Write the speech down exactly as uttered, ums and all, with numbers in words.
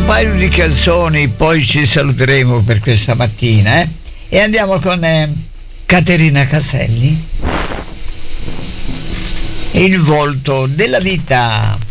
paio di canzoni, poi ci saluteremo per questa mattina, eh? E andiamo con eh, Caterina Caselli, Il volto della vita.